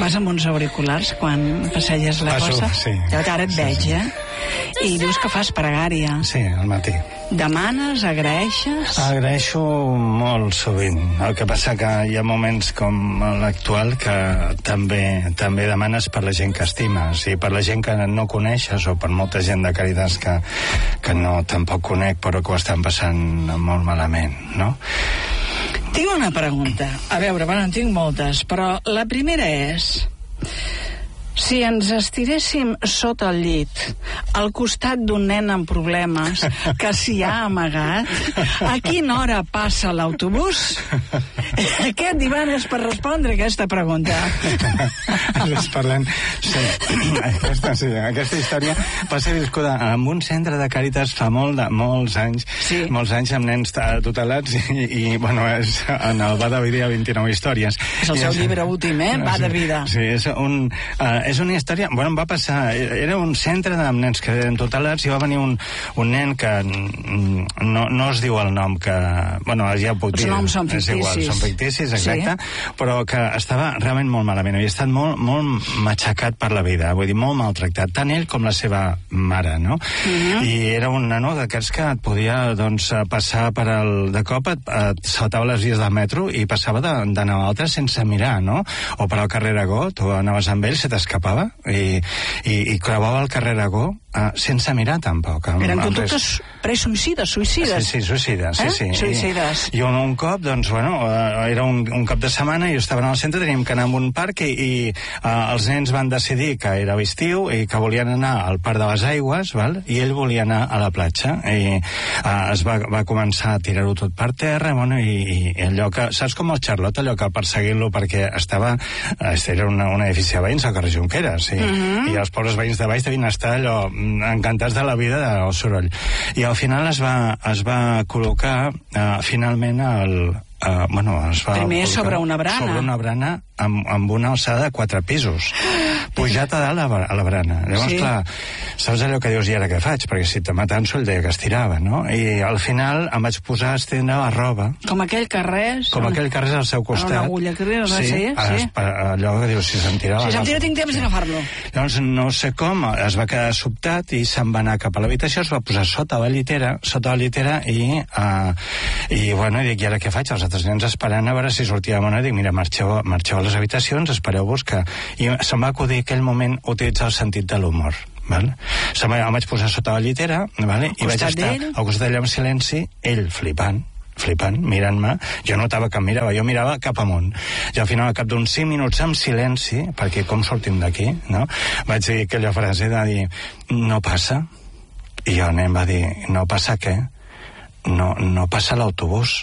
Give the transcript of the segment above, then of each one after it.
Vas amb uns auriculars quan passeges la cosa? Sí. Ara et veig, I dius que fas pregària. Sí, al matí. Demanes, agraeixes? Agraeixo molt sovint. El que passa que hi ha moments com l'actual que també demanes per la gent que estimes i per la gent que no coneixes o per molta gent de Càritas que no tampoc conec però que ho estan passant molt malament, no? Tinc una pregunta. A veure, en tinc moltes, però la primera és... Si ens estiréssim sota el llit, al costat d'un nen amb problemes que s'hi ha amagat, a quina hora passa l'autobús? Aquest divan és per respondre aquesta pregunta. Les parlem... Sí. Aquesta història va ser viscuda en un centre de Càritas fa molts anys, molts anys amb nens tutelats i bueno, en el Va de vida 29 històries. És el seu llibre últim, Va de vida. Sí, és una història... Bueno, em va passar... Era un centre de nens que eren tutelats i va venir un nen que no es diu el nom que... Bueno, ja ho puc dir. Els noms són ficticis. És igual, són ficticis, exacte. Sí. Però que estava realment molt malament. Havia estat molt matxacat per la vida. Vull dir, molt maltractat. Tant ell com la seva mare, no? I era un nano d'aquests que et podia, doncs, passar per de cop, et saltava les vies del metro i passava d'anar a l'altre sense mirar, no? O per al carrer Aragó, tu anaves amb ell, se t'escapava i creuava el carrer Aragó sense mirar tampoc. Eren conductes presuïcides, suïcides. Sí, suïcides, sí. Suïcides. I un cop, doncs, bueno, era un cap de setmana i estaven al centre, teníem que anar a un parc i els nens van decidir que era estiu i que volien anar al Parc de les Aigües, val? I ell volia anar a la platja i es va començar a tirar-ho tot per terra, bueno, i allò que... Saps com el Charlotte, allò que perseguint-lo perquè era un edifici de veïns al carrer Junqueras i els pobres veïns de baix devien estar allò encantats de la vida del soroll. I al final es va col·locar finalment primer sobre una brana. Sobre una brana amb una alçada de 4 pisos. Pujat a dalt a la brana. Llavors, clar, saps allò que dius, i ara què faig? Perquè si te m'atanso, ell deia que estirava, no? I al final em vaig posar a estendre la roba. Com aquell carrer al seu costat. Una agulla que sí. Allò que dius, si se'm tira... Si se'm tira, tinc temps d'agafar-lo. Llavors, no sé com, es va quedar sobtat i se'n va anar cap a l'habitació, es va posar sota la llitera i bueno, dic, i ara què faig? Els altres nens esperant a veure si sortia bona, dic, mira, marxeu a les habitacions, espereu-vos que... I se'm va acudir aquell moment utilitzar el sentit de l'humor. Em vaig posar sota la llitera, vale? I vaig estar al costat d'ell en silenci, ell flipant, mirant-me. Jo notava que em mirava, jo mirava cap amunt. I al final, al cap d'uns 5 minuts en silenci, perquè com sortim d'aquí, no? Vaig dir aquella frase de dir, no passa. I el nen va dir, no passa què? No passa l'autobús.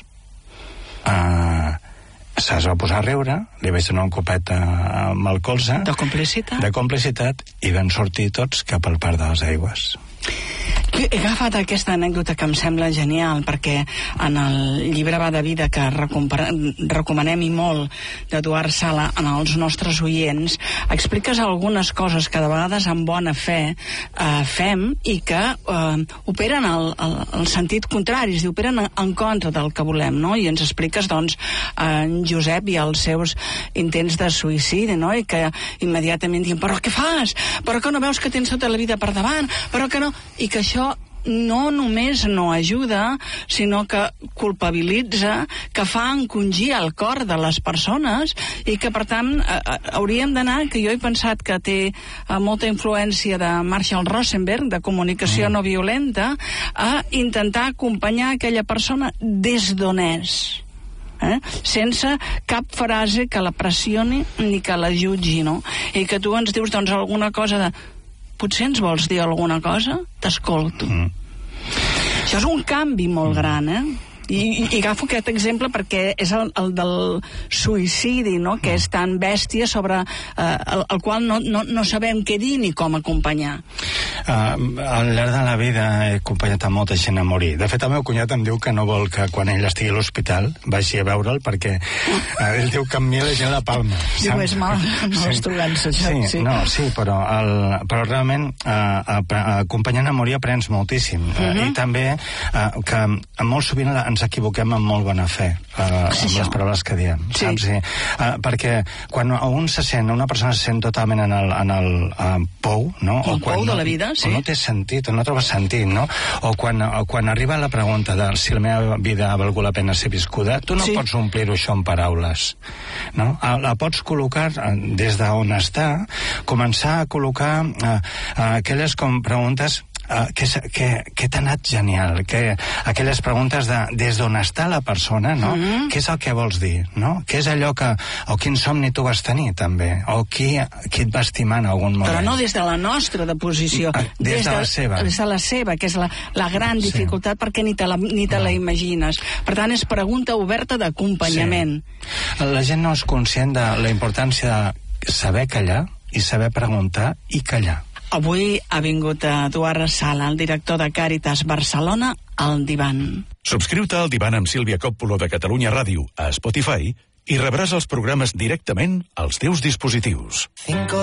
Es va posar a riure, li vaig donar un copet amb el colze de complicitat i van sortir tots cap al Parc de les Aigües. He agafat aquesta anècdota que em sembla genial, perquè en el llibre Va de vida, que recomanem i molt, d'Eduard Sala, en els nostres oients, expliques algunes coses que de vegades amb bona fe fem i que operen el sentit contrari, és a dir, operen en contra del que volem, no? I ens expliques, doncs, en Josep i els seus intents de suïcidi, no? I que immediatament diuen, però què fas? Però que no veus que tens tota la vida per davant? Però que no... I que això no només no ajuda, sinó que culpabilitza, que fa encongir el cor de les persones i que, per tant, hauríem d'anar, que jo he pensat que té molta influència de Marshall Rosenberg, de comunicació no violenta, a intentar acompanyar aquella persona des d'on és. Sense cap frase que la pressioni ni que la jutgi, no? I que tu ens dius, doncs, alguna cosa de potser ens vols dir alguna cosa? T'escolto. Això és un canvi molt gran, I agafo aquest exemple perquè és el del suïcidi, no? Que és tan bèstia, sobre el qual no sabem què dir ni com acompanyar. Al llarg de la vida he acompanyat a molta gent a morir. De fet, el meu cunyat em diu que no vol que quan ell estigui a l'hospital vagi a veure'l, perquè ell diu que amb mi la gent la palma. Diu, és mal estrugant-se, això. Sí, però realment acompanyant a morir aprens moltíssim. I també que molt sovint ens equivoquem amb molt bona fe. amb les paraules que diem, saps? Perquè quan una persona se sent totalment en el pou, no? El pou de la vida, sí. O no té sentit, o no troba sentit, no? O quan arriba la pregunta de si la meva vida ha valgut la pena ser viscuda, tu no pots omplir-ho això amb paraules, no? La pots col·locar des d'on està, començar a col·locar aquelles com preguntes que t'ha anat genial, aquelles preguntes de des d'on està la persona, no? Què és el que vols dir, no? Què és allò o quin somni tu vas tenir, també? O qui et va estimar en algun moment? Però no des de la nostra posició. Des de la seva. Des de la seva, que és la gran dificultat, perquè ni te la imagines. Per tant, és pregunta oberta d'acompanyament. La gent no és conscient de la importància de saber callar i saber preguntar i callar. Avui ha vingut Eduard Sala, el director de Càritas Barcelona, al Divan. Subscriu-te al Divan amb Sílvia Coppola de Catalunya Ràdio a Spotify i rebràs els programes directament als teus dispositius.